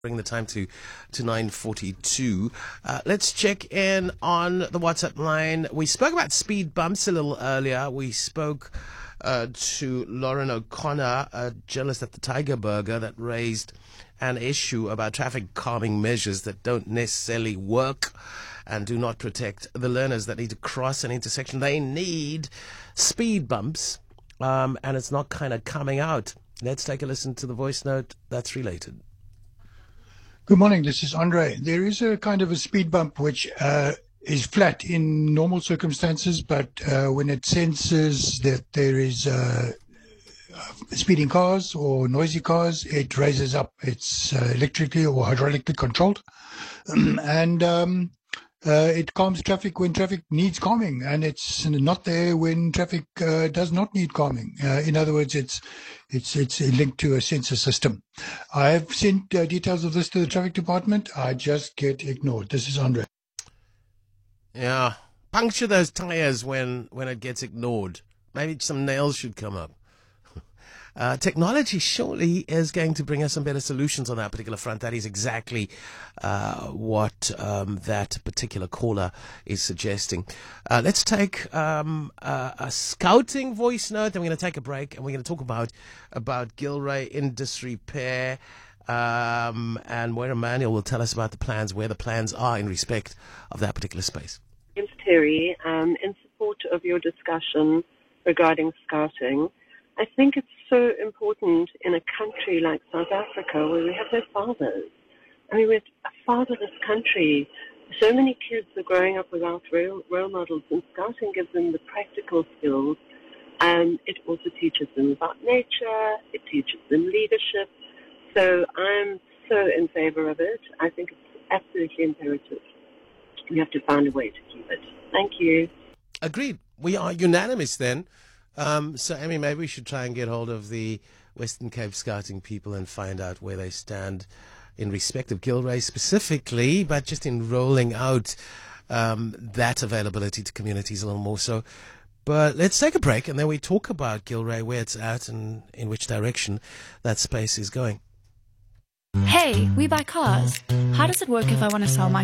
Bring the time to 9:42. Let's check in on the WhatsApp line. We spoke about speed bumps a little earlier. We spoke to Lauren O'Connor, a journalist at the Tiger Burger, that raised an issue about traffic calming measures that don't necessarily work and do not protect the learners that need to cross an intersection. They need speed bumps, and it's not kind of coming out. Let's take a listen to the voice note that's related. Good morning, this is Andre. There is a kind of a speed bump which is flat in normal circumstances, but when it senses that there is speeding cars or noisy cars, it raises up. It's electrically or hydraulically controlled, and it calms traffic when traffic needs calming, and it's not there when traffic does not need calming. In other words, it's linked to a sensor system. I have sent details of this to the traffic department. I just get ignored. This is Andre. Yeah, puncture those tires when it gets ignored. Maybe some nails should come up. Technology surely is going to bring us some better solutions on that particular front. That is exactly what that particular caller is suggesting. Let's take a scouting voice note, then we're going to take a break, and we're going to talk about Gilray Industry Pair, and where Emmanuel will tell us about the plans, where the plans are in respect of that particular space. James Terry, in support of your discussion regarding scouting, I think it's so important in a country like South Africa where we have no fathers. I mean, we're a fatherless country. So many kids are growing up without role models, and scouting gives them the practical skills. It also teaches them about nature. It teaches them leadership. So I'm so in favor of it. I think it's absolutely imperative. We have to find a way to keep it. Thank you. Agreed. We are unanimous then. So, Amy, maybe we should try and get hold of the Western Cape Scouting people and find out where they stand in respect of Gilray specifically, but just in rolling out that availability to communities a little more so. But let's take a break, and then we talk about Gilray, where it's at and in which direction that space is going. Hey, we buy cars. How does it work if I want to sell my